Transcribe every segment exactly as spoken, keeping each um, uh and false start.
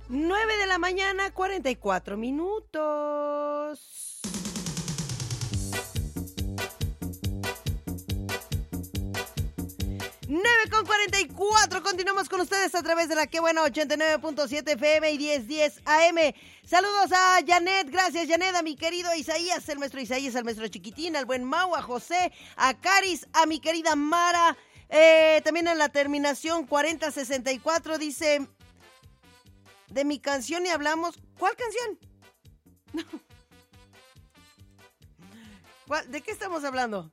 nueve de la mañana, cuarenta y cuatro minutos. nueve con cuarenta y cuatro, continuamos con ustedes a través de la Que Buena ochenta y nueve punto siete F M y diez diez A M. Saludos a Janet, gracias Janet, a mi querido Isaías, el maestro Isaías, al maestro Chiquitín, al buen Mau, a José, a Caris, a mi querida Mara, eh, también en la terminación cuarenta sesenta y cuatro dice, de mi canción y hablamos, ¿cuál canción? ¿Cuál? ¿De qué estamos hablando?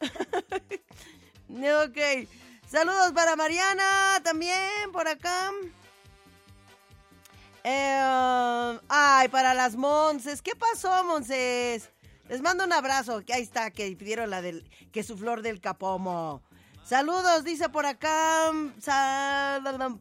Ok. Saludos para Mariana, también por acá. Eh, ay, para las Monses. ¿Qué pasó, Monses? Les mando un abrazo. Que ahí está, que pidieron la del, que su flor del capomo. Saludos, dice por acá. Sal...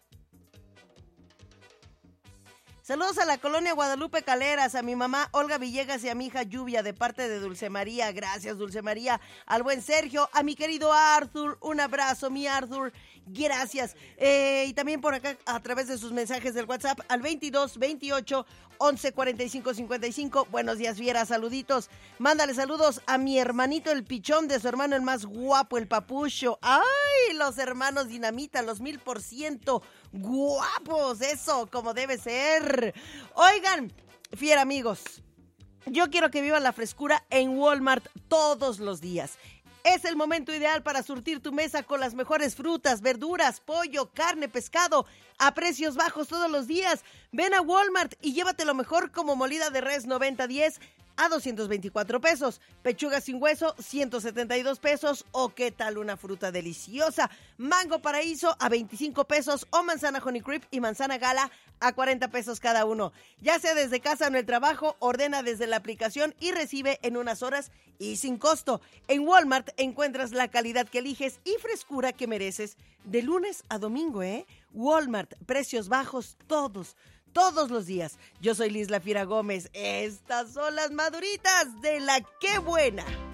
Saludos a la colonia Guadalupe Caleras, a mi mamá Olga Villegas y a mi hija Lluvia de parte de Dulce María. Gracias, Dulce María. Al buen Sergio, a mi querido Arthur, un abrazo, mi Arthur. Gracias. Eh, y también por acá, a través de sus mensajes del WhatsApp, al veintidós veintiocho once cuarenta y cinco cincuenta y cinco. Buenos días, Fiera, saluditos. Mándale saludos a mi hermanito el pichón de su hermano el más guapo, el Papucho. ¡Ay! Los hermanos Dinamita, los mil por ciento guapos. Eso, como debe ser. Oigan, Fiera amigos, yo quiero que vivan la frescura en Walmart todos los días. Es el momento ideal para surtir tu mesa con las mejores frutas, verduras, pollo, carne, pescado, a precios bajos todos los días. Ven a Walmart y llévate lo mejor como molida de res noventa diez a doscientos veinticuatro pesos, pechuga sin hueso ciento setenta y dos pesos, o qué tal una fruta deliciosa, mango paraíso a veinticinco pesos, o manzana honey creep y manzana gala a cuarenta pesos cada uno. Ya sea desde casa o en el trabajo, ordena desde la aplicación y recibe en unas horas y sin costo. En Walmart encuentras la calidad que eliges y frescura que mereces de lunes a domingo, ¿eh? Walmart, precios bajos todos, todos los días. Yo soy Liz La Fiera Gómez. Estas son las maduritas de la Que Buena.